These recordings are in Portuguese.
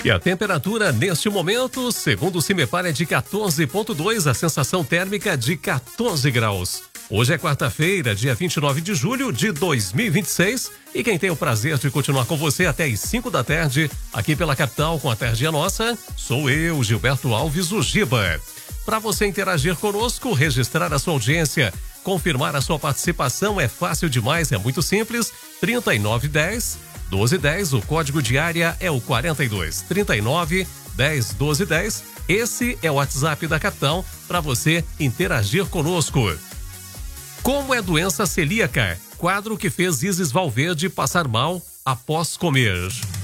E a temperatura neste momento, segundo o CIMEPAR, é de 14,2, a sensação térmica de 14 graus. Hoje é quarta-feira, dia 29 de julho de 2026, e quem tem o prazer de continuar com você até às 5 da tarde, aqui pela capital com a Tarde Nossa, sou eu, Gilberto Alves, o Giba. Para você interagir conosco, registrar a sua audiência, confirmar a sua participação é fácil demais, é muito simples, 3910-1210, o código de área é o 42, 3910-1210, esse é o WhatsApp da capital para você interagir conosco. Como é a doença celíaca? Quadro que fez Isis Valverde passar mal após comer.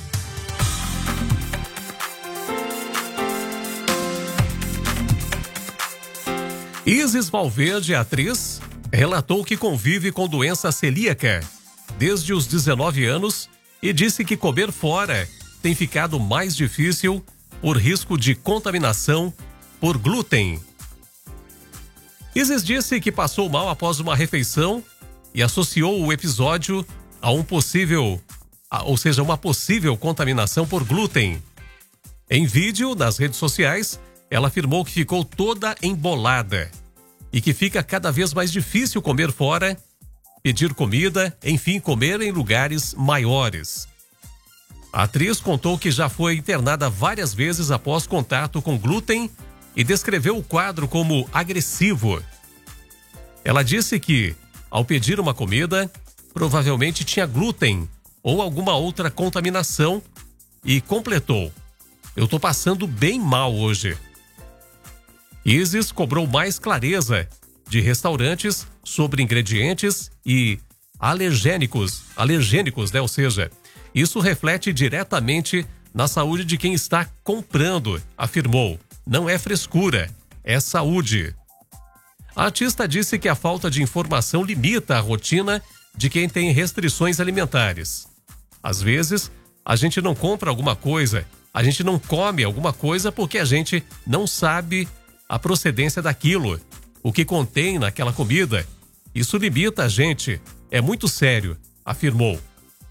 Isis Valverde, atriz, relatou que convive com doença celíaca desde os 19 anos e disse que comer fora tem ficado mais difícil por risco de contaminação por glúten. Isis disse que passou mal após uma refeição e associou o episódio a uma possível contaminação por glúten. Em vídeo nas redes sociais, ela afirmou que ficou toda embolada e que fica cada vez mais difícil comer fora, pedir comida, enfim, comer em lugares maiores. A atriz contou que já foi internada várias vezes após contato com glúten e descreveu o quadro como agressivo. Ela disse que, ao pedir uma comida, provavelmente tinha glúten ou alguma outra contaminação e completou: "Eu tô passando bem mal hoje." Isis cobrou mais clareza de restaurantes sobre ingredientes e alergênicos, né? Ou seja, isso reflete diretamente na saúde de quem está comprando, afirmou. Não é frescura, é saúde. A artista disse que a falta de informação limita a rotina de quem tem restrições alimentares. Às vezes, a gente não compra alguma coisa, a gente não come alguma coisa porque a gente não sabe a procedência daquilo, o que contém naquela comida. Isso limita a gente, é muito sério, afirmou.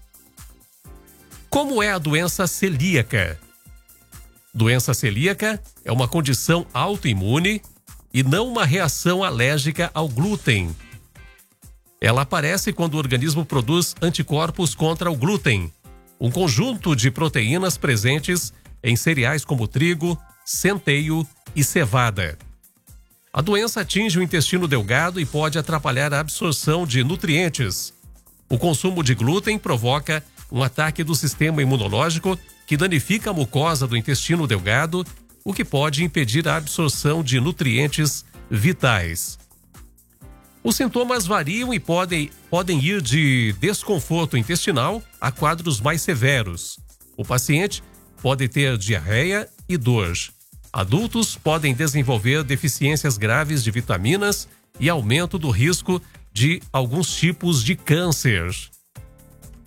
Como é a doença celíaca? Doença celíaca é uma condição autoimune e não uma reação alérgica ao glúten. Ela aparece quando o organismo produz anticorpos contra o glúten, um conjunto de proteínas presentes em cereais como trigo, centeio e cevada. A doença atinge o intestino delgado e pode atrapalhar a absorção de nutrientes. O consumo de glúten provoca um ataque do sistema imunológico que danifica a mucosa do intestino delgado, o que pode impedir a absorção de nutrientes vitais. Os sintomas variam e podem ir de desconforto intestinal a quadros mais severos. O paciente pode ter diarreia e dor. Adultos podem desenvolver deficiências graves de vitaminas e aumento do risco de alguns tipos de câncer.